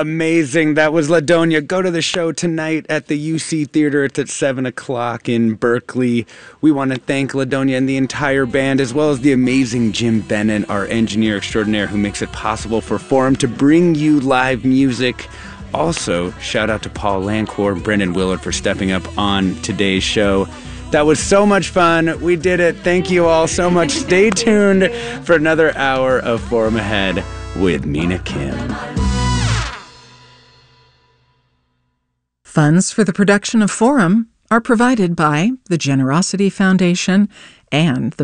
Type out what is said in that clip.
Amazing. That was LaDonia. Go to the show tonight at the UC Theater. It's at 7 o'clock in Berkeley. We want to thank LaDonia and the entire band, as well as the amazing Jim Bennett, our engineer extraordinaire, who makes it possible for Forum to bring you live music. Also, shout out to Paul Lancourt and Brendan Willard for stepping up on today's show. That was so much fun. We did it. Thank you all so much. Stay tuned for another hour of Forum Ahead with Mina Kim. Funds for the production of Forum are provided by the Generosity Foundation and the